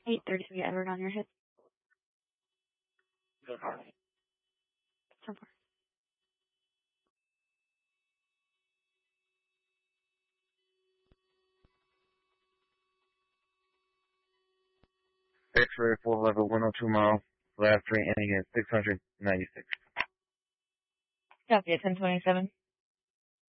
833 Edward on your hip. So far. X-ray 4 level 102 mile, last rate ending at 696. Copy at 1027.